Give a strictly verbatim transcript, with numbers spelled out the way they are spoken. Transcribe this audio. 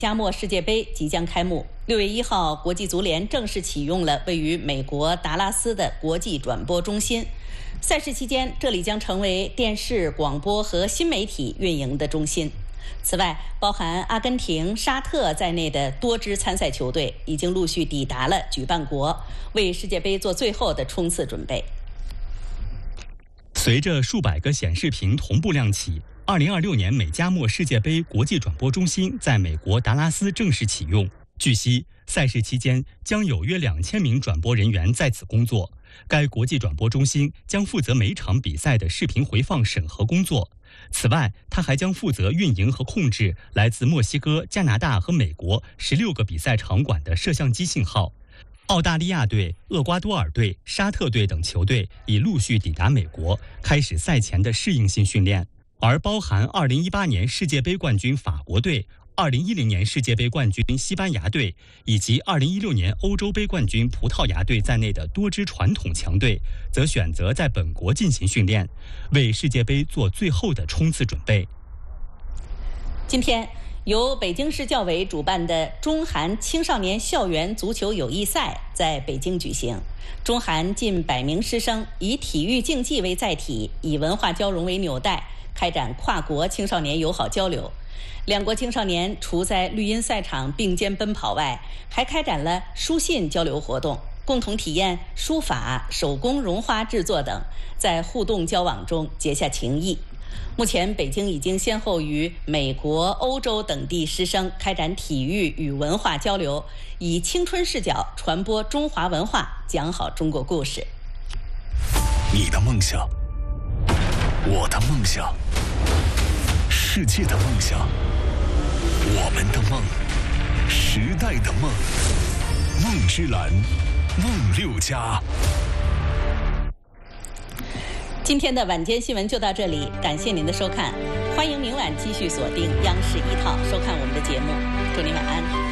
加墨世界杯即将开幕，六月一号，国际足联正式启用了位于美国达拉斯的国际转播中心。赛事期间，这里将成为电视、广播和新媒体运营的中心。此外，包含阿根廷、沙特在内的多支参赛球队已经陆续抵达了举办国，为世界杯做最后的冲刺准备。 随着数百个显示屏同步亮起，二零二六年美加墨世界杯国际转播中心在美国达拉斯正式启用。据悉，赛事期间将有约两千名转播人员在此工作。该国际转播中心将负责每场比赛的视频回放审核工作。此外，它还将负责运营和控制来自墨西哥、加拿大和美国十六个比赛场馆的摄像机信号。澳大利亚队、厄瓜多尔队、沙特队等球队已陆续抵达美国，开始赛前的适应性训练。而包含二零一八年世界杯冠军法国队、二零一零年世界杯冠军西班牙队以及二零一六年欧洲杯冠军葡萄牙队在内的多支传统强队，则选择在本国进行训练，为世界杯做最后的冲刺准备。 今天，由北京市教委主办的中韩青少年校园足球友谊赛在北京举行。中韩近百名师生以体育竞技为载体，以文化交融为纽带，开展跨国青少年友好交流。两国青少年除在绿茵赛场并肩奔跑外，还开展了书信交流活动，共同体验书法、手工绒花制作等，在互动交往中结下情谊。目前，北京已经先后与美国、欧洲等地师生开展体育与文化交流，以青春视角传播中华文化，讲好中国故事。 你的梦想，我的梦想，世界的梦想，我们的梦，时代的梦，梦之蓝，梦六家。 今天的晚间新闻就到这里，感谢您的收看，欢迎明晚继续锁定央视一套收看我们的节目，祝您晚安。